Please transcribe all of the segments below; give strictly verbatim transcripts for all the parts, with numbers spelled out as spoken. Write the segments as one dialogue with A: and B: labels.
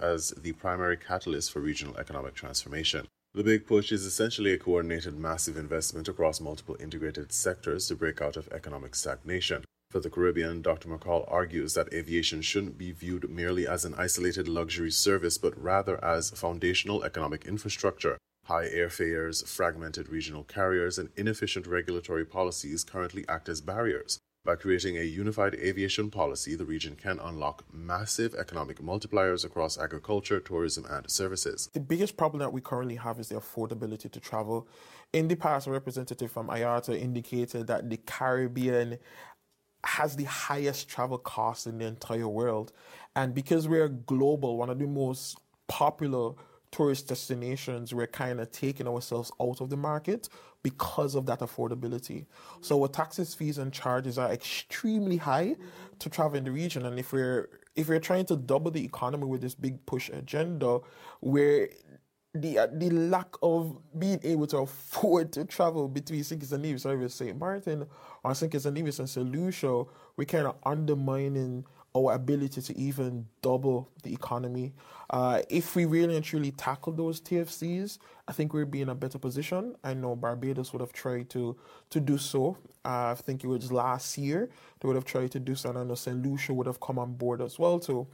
A: as the primary catalyst for regional economic transformation. The Big Push is essentially a coordinated massive investment across multiple integrated sectors to break out of economic stagnation. For the Caribbean, Doctor McCall argues that aviation shouldn't be viewed merely as an isolated luxury service, but rather as foundational economic infrastructure. High airfares, fragmented regional carriers, and inefficient regulatory policies currently act as barriers. By creating a unified aviation policy, the region can unlock massive economic multipliers across agriculture, tourism, and services.
B: The biggest problem that we currently have is the affordability to travel. In the past, a representative from I A T A indicated that the Caribbean has the highest travel costs in the entire world. And because we're global, one of the most popular tourist destinations, we're kind of taking ourselves out of the market because of that affordability. So our taxes, fees, and charges are extremely high to travel in the region. And if we're if we're trying to double the economy with this Big Push agenda, where the uh, the lack of being able to afford to travel between Saint Kitts and Nevis or Saint Martin or Saint Kitts and Nevis and Saint Lucia, we're kind of undermining our ability to even double the economy. Uh, if we really and truly tackle those T F Cs, I think we'd be in a better position. I know Barbados would have tried to to do so. Uh, I think it was last year they would have tried to do so, and I know Saint Lucia would have come on board as well too.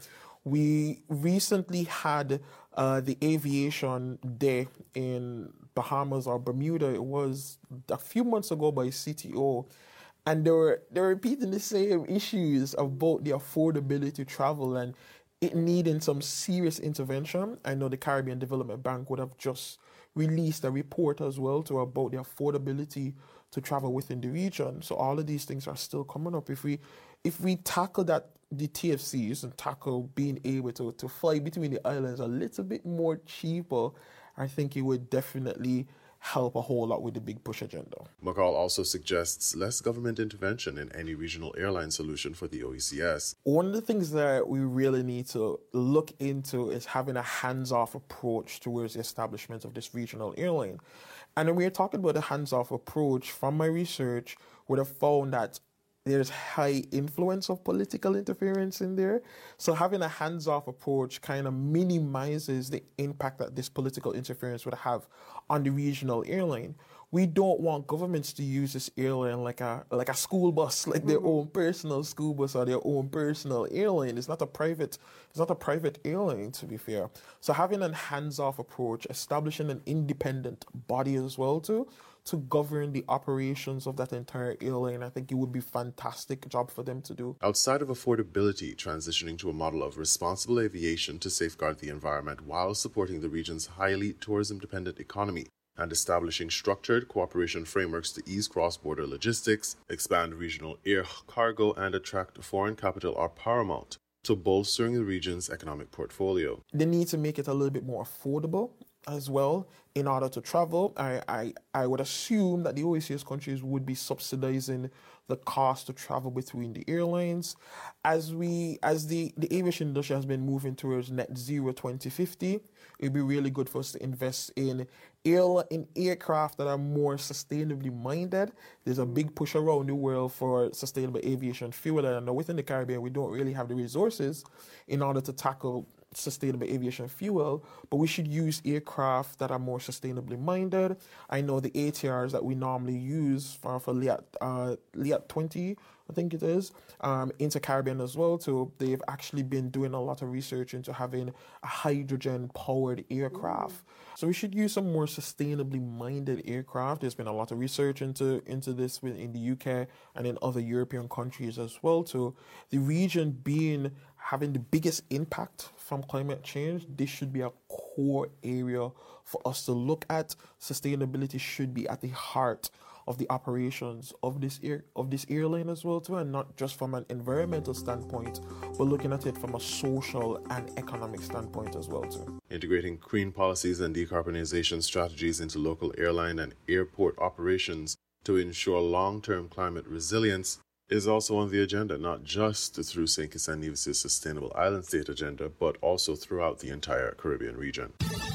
B: We recently had uh, the Aviation Day in Bahamas or Bermuda. It was a few months ago by C T O. And they were, they were repeating the same issues about the affordability to travel and it needing some serious intervention. I know the Caribbean Development Bank would have just released a report as well to about the affordability to travel within the region. So all of these things are still coming up. If we if we tackle that, the T F Cs, and tackle being able to, to fly between the islands a little bit more cheaper, I think it would definitely help a whole lot with the Big Push agenda.
A: McCall also suggests less government intervention in any regional airline solution for the O E C S.
B: One of the things that we really need to look into is having a hands-off approach towards the establishment of this regional airline. And when we're talking about a hands-off approach, from my research, would have found that there's high influence of political interference in there. So having a hands-off approach kind of minimizes the impact that this political interference would have on the regional airline. We don't want governments to use this airline like a like a school bus, like their own personal school bus or their own personal airline. It's not a private, it's not a private airline, to be fair. So having a hands-off approach, establishing an independent body as well too, to govern the operations of that entire airline, I think it would be a fantastic job for them to do.
A: Outside of affordability, transitioning to a model of responsible aviation to safeguard the environment while supporting the region's highly tourism-dependent economy, and establishing structured cooperation frameworks to ease cross-border logistics, expand regional air cargo, and attract foreign capital are paramount to bolstering the region's economic portfolio.
B: They need to make it a little bit more affordable as well in order to travel. I, I, I would assume that the O E C S countries would be subsidizing the cost to travel between the airlines. As we, as the, the aviation industry has been moving towards net zero twenty fifty, it'd be really good for us to invest in air, in aircraft that are more sustainably minded. There's a big push around the world for sustainable aviation fuel, and I know within the Caribbean we don't really have the resources in order to tackle sustainable aviation fuel, but we should use aircraft that are more sustainably minded. I know the A T Rs that we normally use for, for Liat, uh, Liat twenty, I think it is, um, into Caribbean as well too. They've actually been doing a lot of research into having a hydrogen-powered aircraft. Mm. So we should use some more sustainably minded aircraft. There's been a lot of research into, into this in the U K and in other European countries as well too. The region being having the biggest impact from climate change, this should be a core area for us to look at. Sustainability should be at the heart of the operations of this air of this airline as well too, and not just from an environmental standpoint, but looking at it from a social and economic standpoint as well too.
A: Integrating green policies and decarbonization strategies into local airline and airport operations to ensure long-term climate resilience is also on the agenda, not just through Saint Kitts and Nevis' Sustainable Island State agenda, but also throughout the entire Caribbean region.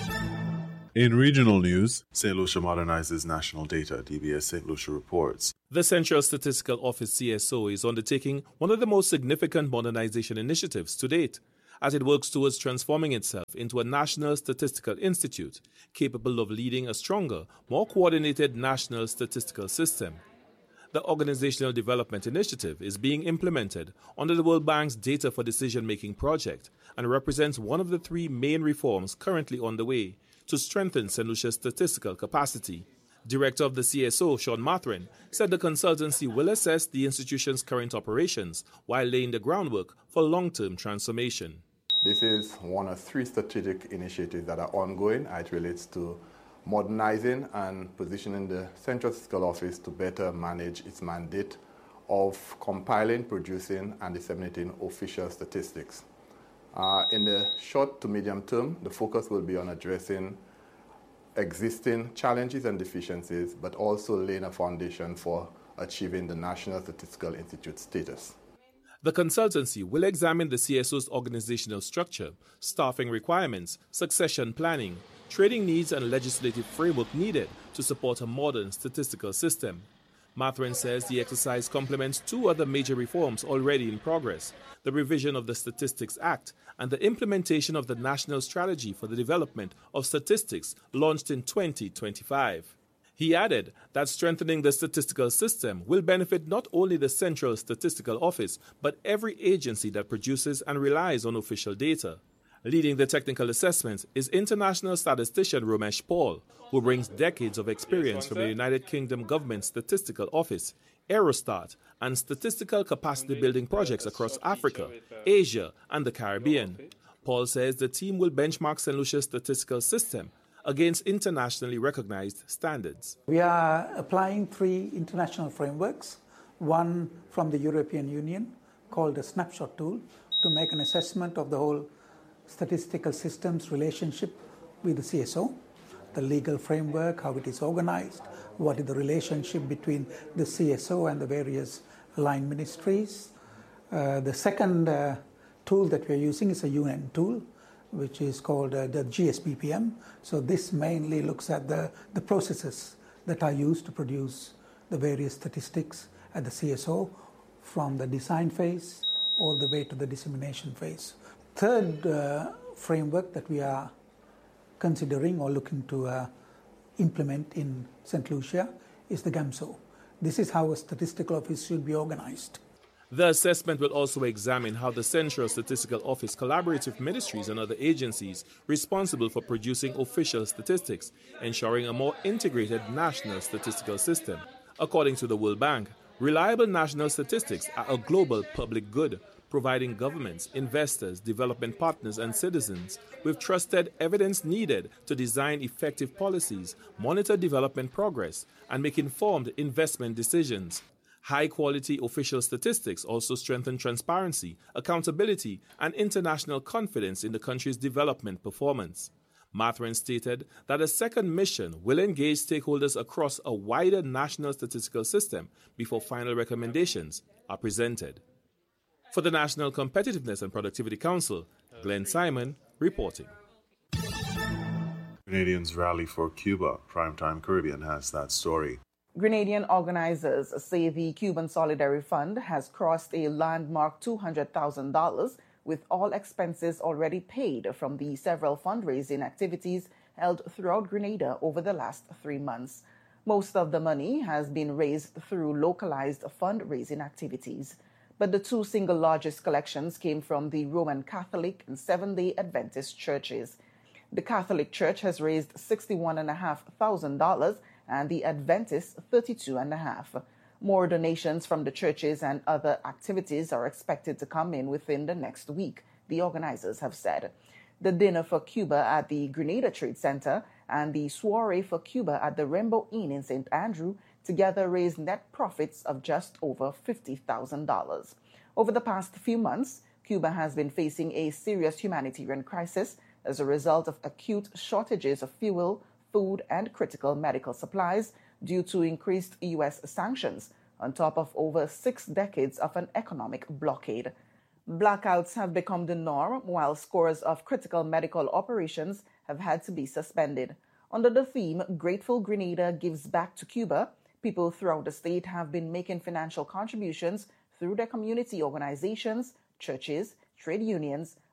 A: In regional news, Saint Lucia modernizes national data, D B S Saint Lucia reports.
C: The Central Statistical Office C S O is undertaking one of the most significant modernization initiatives to date. as it works towards transforming itself into a national statistical institute capable of leading a stronger, more coordinated national statistical system. The Organizational Development Initiative is being implemented under the World Bank's Data for Decision-Making project and represents one of the three main reforms currently underway to strengthen Saint Lucia's statistical capacity. Director of the C S O, Sean Mathrin, said the consultancy will assess the institution's current operations while laying the groundwork for long-term transformation.
D: This is one of three strategic initiatives that are ongoing. It relates to modernizing and positioning the Central Statistical Office to better manage its mandate of compiling, producing, and disseminating official statistics. Uh, in the short to medium term, the focus will be on addressing existing challenges and deficiencies, but also laying a foundation for achieving the National Statistical Institute status.
C: The consultancy will examine the C S O's organizational structure, staffing requirements, succession planning, training needs, and legislative framework needed to support a modern statistical system. Mathrin says the exercise complements two other major reforms already in progress, the revision of the Statistics Act and the implementation of the National Strategy for the Development of Statistics launched in twenty twenty-five. He added that strengthening the statistical system will benefit not only the Central Statistical Office, but every agency that produces and relies on official data. Leading the technical assessment is international statistician Romesh Paul, who brings decades of experience from the United Kingdom Government Statistical Office, Eurostat, and statistical capacity building projects across Africa, Asia, and the Caribbean. Paul says the team will benchmark Saint Lucia's statistical system against internationally recognized standards.
E: We are applying three international frameworks, one from the European Union called the Snapshot tool to make an assessment of the whole statistical system's relationship with the C S O, the legal framework, how it is organized, what is the relationship between the C S O and the various line ministries. Uh, the second uh, tool that we are using is a U N tool, which is called uh, the G S B P M. So this mainly looks at the, the processes that are used to produce the various statistics at the C S O from the design phase all the way to the dissemination phase. Third uh, framework that we are considering or looking to uh, implement in Saint Lucia is the GAMSO. This is how a statistical office should be organized.
C: The assessment will also examine how the Central Statistical Office collaborates with ministries and other agencies responsible for producing official statistics, ensuring a more integrated national statistical system. According to the World Bank, reliable national statistics are a global public good, providing governments, investors, development partners, and citizens with trusted evidence needed to design effective policies, monitor development progress, and make informed investment decisions. High-quality official statistics also strengthen transparency, accountability, and international confidence in the country's development performance. Mathrin stated that a second mission will engage stakeholders across a wider national statistical system before final recommendations are presented. For the National Competitiveness and Productivity Council, Glenn Simon reporting.
A: Grenadians rally for Cuba. Primetime Caribbean has that story.
F: Grenadian organizers say the Cuban Solidarity Fund has crossed a landmark two hundred thousand dollars, with all expenses already paid from the several fundraising activities held throughout Grenada over the last three months. Most of the money has been raised through localized fundraising activities. But the two single largest collections came from the Roman Catholic and Seventh-day Adventist churches. The Catholic Church has raised sixty-one thousand five hundred dollars and the Adventist thirty-two thousand five hundred dollars. More donations from the churches and other activities are expected to come in within the next week, the organizers have said. The dinner for Cuba at the Grenada Trade Center and the soiree for Cuba at the Rainbow Inn in Saint Andrew together raised net profits of just over fifty thousand dollars. Over the past few months, Cuba has been facing a serious humanitarian crisis as a result of acute shortages of fuel, food, and critical medical supplies due to increased U S sanctions, on top of over six decades of an economic blockade. Blackouts have become the norm, while scores of critical medical operations have had to be suspended. Under the theme, Grateful Grenada Gives Back to Cuba, people throughout the state have been making financial contributions through their community organizations, churches, trade unions,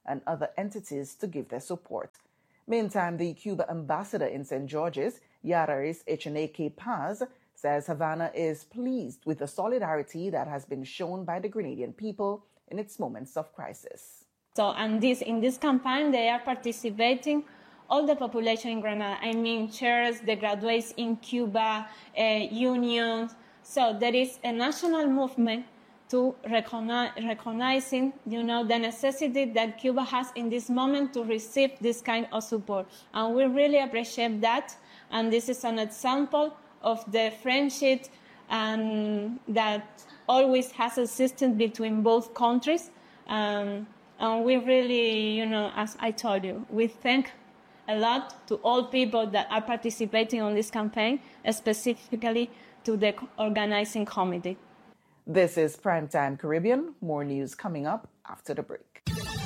F: and other entities to give their support. Meantime, the Cuba ambassador in Saint George's, Yararis Echeneke Paz, says Havana is pleased with the solidarity that has been shown by the Grenadian people in its moments of crisis.
G: So, and this in this campaign, they are participating all the population in Grenada. I mean, chairs, the graduates in Cuba, uh, unions. So there is a national movement to recognize, recognizing, you know, the necessity that Cuba has in this moment to receive this kind of support. And we really appreciate that. And this is an example of the friendship um, that always has existed between both countries. Um, and we really, you know, as I told you, we thank a lot to all people that are participating on this campaign, specifically to the organizing committee.
F: This is Primetime Caribbean. More news coming up after the break.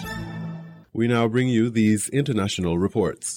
H: We now bring you these international reports.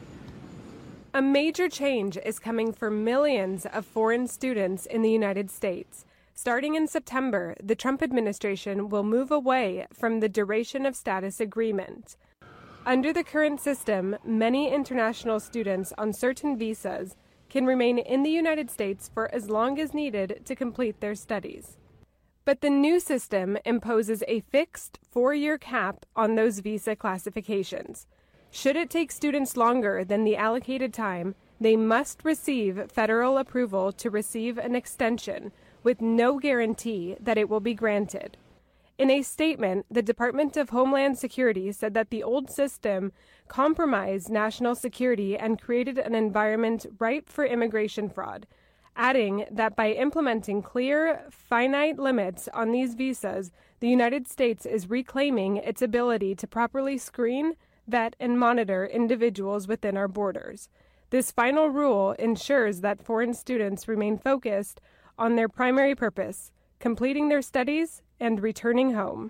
I: A major change is coming for millions of foreign students in the United States. Starting in September, the Trump administration will move away from the duration of status agreement. Under the current system, many international students on certain visas can remain in the United States for as long as needed to complete their studies. But the new system imposes a fixed four-year cap on those visa classifications. Should it take students longer than the allocated time, they must receive federal approval to receive an extension with no guarantee that it will be granted. In a statement, the Department of Homeland Security said that the old system compromised national security and created an environment ripe for immigration fraud, adding that by implementing clear, finite limits on these visas, the United States is reclaiming its ability to properly screen, vet, and monitor individuals within our borders. This final rule ensures that foreign students remain focused on their primary purpose, completing their studies and returning home.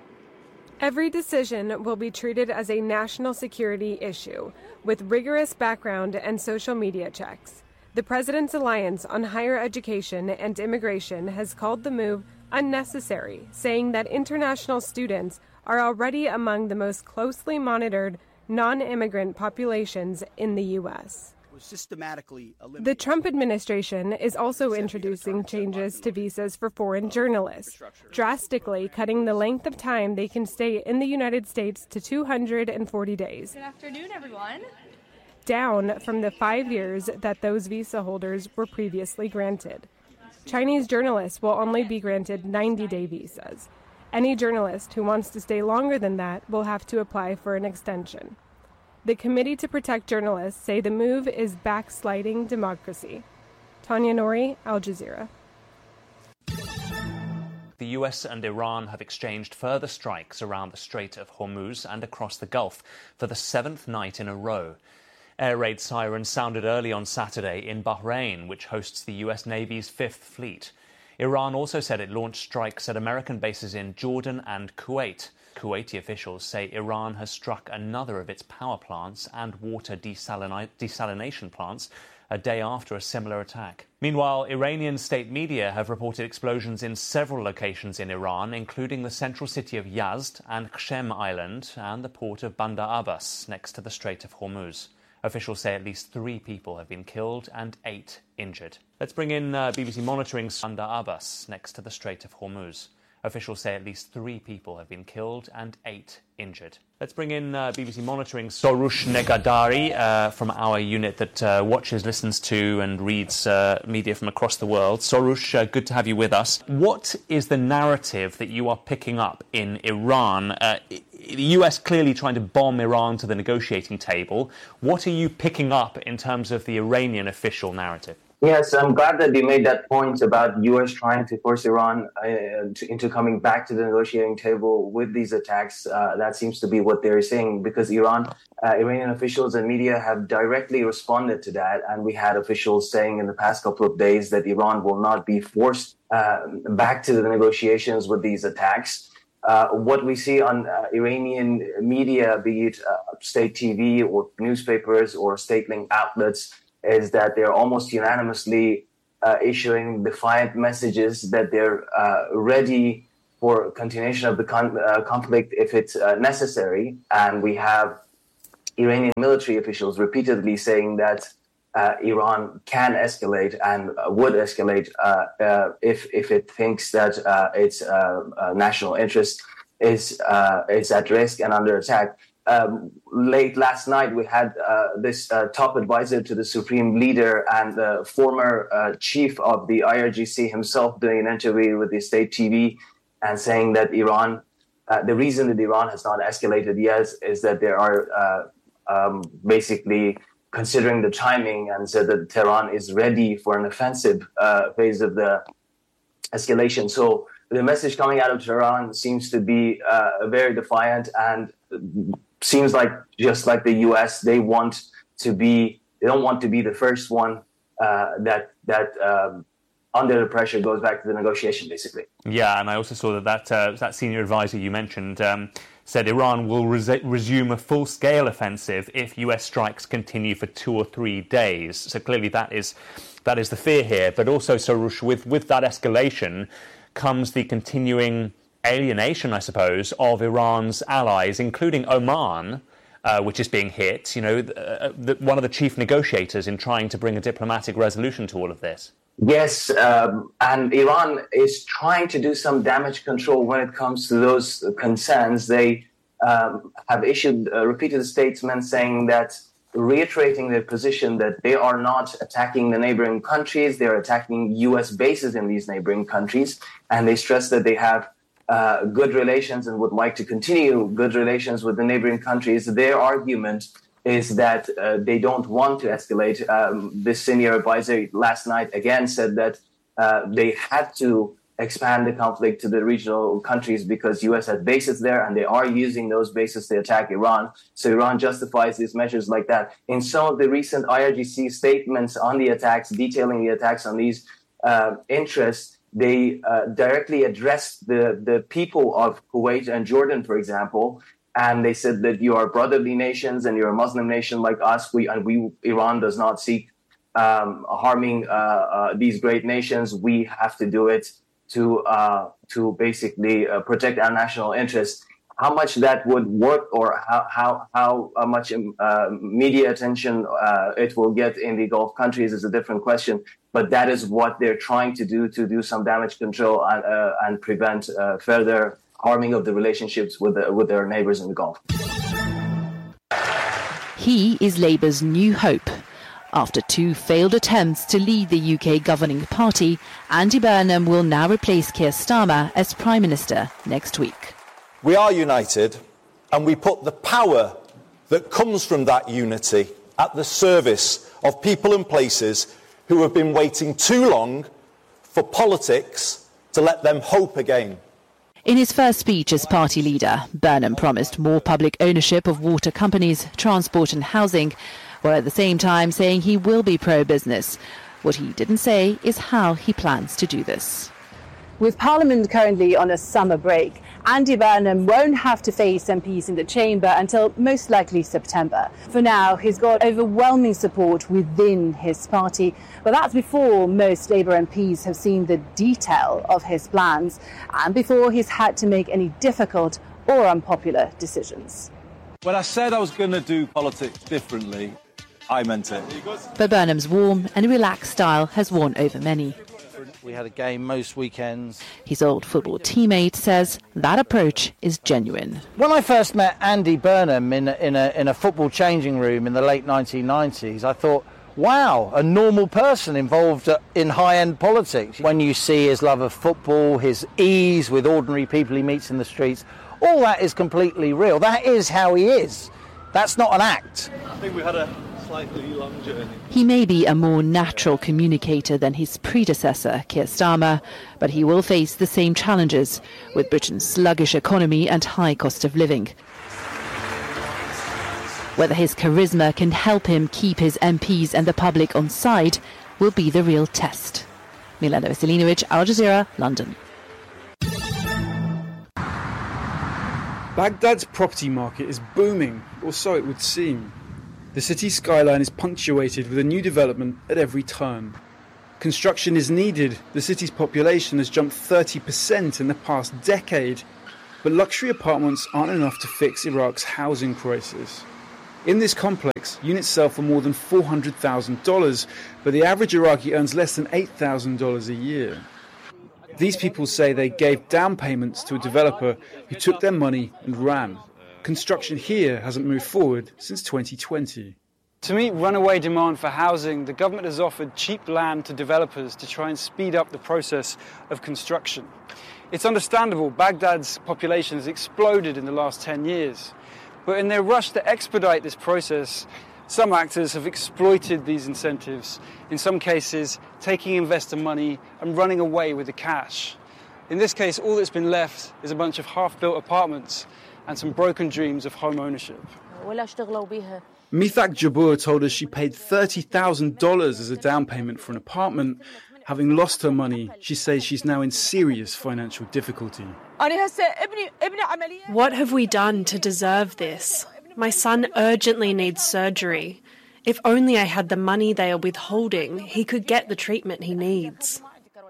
I: Every decision will be treated as a national security issue, with rigorous background and social media checks. The President's Alliance on Higher Education and Immigration has called the move unnecessary, saying that international students are already among the most closely monitored non-immigrant populations in the U S
J: Systematically
I: the Trump administration is also introducing changes to visas for foreign journalists, drastically cutting the length of time they can stay in the United States to two hundred forty days.
K: Good afternoon, everyone.
I: Down from the five years that those visa holders were previously granted. Chinese journalists will only be granted ninety-day visas. Any journalist who wants to stay longer than that will have to apply for an extension. The Committee to Protect Journalists say the move is backsliding democracy. Tanya Nori, Al Jazeera.
L: The U S and Iran have exchanged further strikes around the Strait of Hormuz and across the Gulf for the seventh night in a row. Air raid sirens sounded early on Saturday in Bahrain, which hosts the U S Navy's Fifth Fleet. Iran also said it launched strikes at American bases in Jordan and Kuwait. Kuwaiti officials say Iran has struck another of its power plants and water desalini- desalination plants a day after a similar attack. Meanwhile, Iranian state media have reported explosions in several locations in Iran, including the central city of Yazd and Qshem Island and the port of Bandar Abbas next to the Strait of Hormuz. Officials say at least three people have been killed and eight injured. Let's bring in uh, B B C Monitoring's Bandar Abbas next to the Strait of Hormuz. Officials say at least three people have been killed and eight injured. Let's bring in uh, B B C Monitoring's Soroush Negadari uh, from our unit that uh, watches, listens to and reads uh, media from across the world. Soroush, uh, good to have you with us. What is the narrative that you are picking up in Iran? Uh, the U S clearly trying to bomb Iran to the negotiating table. What are you picking up in terms of the Iranian official narrative?
M: Yes, I'm glad that they made that point about U S trying to force Iran uh, to, into coming back to the negotiating table with these attacks. Uh, that seems to be what they're saying, because Iran, uh, Iranian officials and media have directly responded to that. And we had officials saying in the past couple of days that Iran will not be forced uh, back to the negotiations with these attacks. Uh, what we see on uh, Iranian media, be it uh, state T V or newspapers or state-linked outlets, is that they're almost unanimously uh, issuing defiant messages that they're uh, ready for continuation of the con- uh, conflict if it's uh, necessary. And we have Iranian military officials repeatedly saying that uh, Iran can escalate and uh, would escalate uh, uh, if if it thinks that uh, its uh, uh, national interest is uh, is at risk and under attack. Um, late last night, we had uh, this uh, top advisor to the supreme leader and the former uh, chief of the I R G C himself doing an interview with the state T V and saying that Iran, uh, the reason that Iran has not escalated yet is that there are uh, um, basically considering the timing, and said that Tehran is ready for an offensive uh, phase of the escalation. So the message coming out of Tehran seems to be uh, very defiant, and seems like just like the U S, they want to be, they don't want to be the first one uh, that that um, under the pressure goes back to the negotiation, basically.
L: Yeah, and I also saw that that, uh, that senior advisor you mentioned um, said Iran will res- resume a full-scale offensive if U S strikes continue for two or three days. So clearly that is that is the fear here. But also, Sarush, with, with that escalation comes the continuing alienation, I suppose, of Iran's allies, including Oman, uh, which is being hit, you know, uh, the, one of the chief negotiators in trying to bring a diplomatic resolution to all of this.
M: Yes, um, and Iran is trying to do some damage control when it comes to those concerns. They um, have issued uh, repeated statements saying that, reiterating their position that they are not attacking the neighboring countries, they're attacking U S bases in these neighboring countries, and they stress that they have uh, good relations and would like to continue good relations with the neighboring countries. Their argument is that uh, they don't want to escalate. Um, this senior advisor last night again said that uh, they had to expand the conflict to the regional countries because U S has bases there, and they are using those bases to attack Iran. So Iran justifies these measures like that. In some of the recent I R G C statements on the attacks, detailing the attacks on these uh, interests, they uh, directly addressed the, the people of Kuwait and Jordan, for example, and they said that you are brotherly nations and you're a Muslim nation like us. We and we Iran does not seek um, harming uh, uh, these great nations. We have to do it to uh, to basically uh, protect our national interests. How much that would work, or how how how uh, much uh, media attention uh, it will get in the Gulf countries is a different question. But that is what they're trying to do to do some damage control and, uh, and prevent uh, further harming of the relationships with the, with their neighbours in the Gulf.
J: He is Labour's new hope. After two failed attempts to lead the U K governing party, Andy Burnham will now replace Keir Starmer as Prime Minister next week.
K: We are united, and we put the power that comes from that unity at the service of people and places who have been waiting too long for politics to let them hope again.
J: In his first speech as party leader, Burnham promised more public ownership of water companies, transport and housing, while at the same time saying he will be pro-business. What he didn't say is how he plans to do this.
N: With Parliament currently on a summer break, Andy Burnham won't have to face M Ps in the chamber until most likely September. For now, he's got overwhelming support within his party, but that's before most Labour M Ps have seen the detail of his plans and before he's had to make any difficult or unpopular decisions.
O: When I said I was going to do politics differently, I meant it.
J: But Burnham's warm and relaxed style has won over many.
O: We had a game most weekends.
J: His old football teammate says that approach is genuine.
P: When I first met Andy Burnham in a, in a, in a football changing room in the late nineteen nineties, I thought, wow, a normal person involved in high-end politics. When you see his love of football, his ease with ordinary people he meets in the streets, all that is completely real. That is how he is. That's not an act.
O: I think we had a slightly long journey.
J: He may be a more natural communicator than his predecessor, Keir Starmer, but he will face the same challenges with Britain's sluggish economy and high cost of living. Whether his charisma can help him keep his M Ps and the public on side will be the real test. Milena Veselinovic, Al Jazeera, London.
Q: Baghdad's property market is booming, or so it would seem. The city's skyline is punctuated with a new development at every turn. Construction is needed. The city's population has jumped thirty percent in the past decade. But luxury apartments aren't enough to fix Iraq's housing crisis. In this complex, units sell for more than four hundred thousand dollars, but the average Iraqi earns less than eight thousand dollars a year. These people say they gave down payments to a developer who took their money and ran. Construction here hasn't moved forward since twenty twenty. To meet runaway demand for housing, the government has offered cheap land to developers to try and speed up the process of construction. It's understandable, Baghdad's population has exploded in the last ten years. But in their rush to expedite this process, some actors have exploited these incentives, in some cases taking investor money and running away with the cash. In this case, all that's been left is a bunch of half-built apartments and some broken dreams of home ownership. Mithaq Jabur told us she paid thirty thousand dollars as a down payment for an apartment. Having lost her money, she says she's now in serious financial difficulty.
I: What have we done to deserve this? My son urgently needs surgery. If only I had the money they are withholding, he could get the treatment he needs.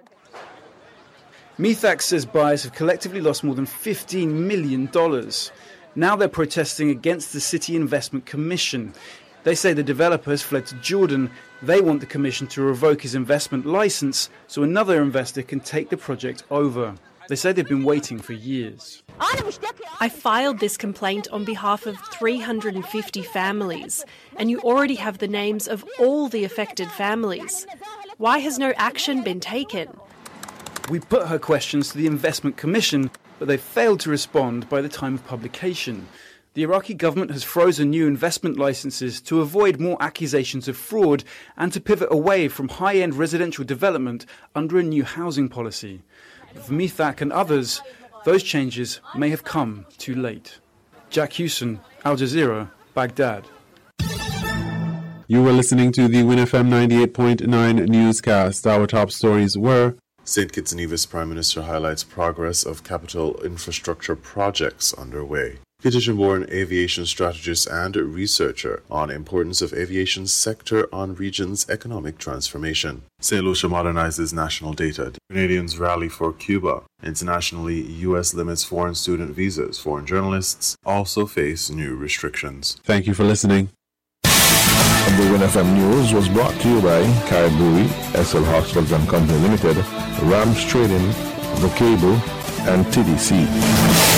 Q: Mithaq says buyers have collectively lost more than fifteen million dollars. Now they're protesting against the City Investment Commission. They say the developer has fled to Jordan. They want the commission to revoke his investment license so another investor can take the project over. They say they've been waiting for years.
I: I filed this complaint on behalf of three hundred fifty families, and you already have the names of all the affected families. Why has no action been taken?
Q: We put her questions to the Investment Commission, but they failed to respond by the time of publication. The Iraqi government has frozen new investment licenses to avoid more accusations of fraud and to pivot away from high-end residential development under a new housing policy. But for Mithaq and others, those changes may have come too late. Jack Hewson, Al Jazeera, Baghdad.
H: You were listening to the Win F M ninety-eight point nine newscast. Our top stories were:
A: Saint Kitts and Nevis Prime Minister highlights progress of capital infrastructure projects underway. Petition-born aviation strategist and researcher on importance of aviation sector on region's economic transformation. Saint Lucia modernizes national data. Canadians rally for Cuba. Internationally, U S limits foreign student visas. Foreign journalists also face new restrictions.
H: Thank you for listening.
R: The Win F M News was brought to you by Caribou, S L Hospitals and Company Limited, Rams Trading, The Cable, and T D C.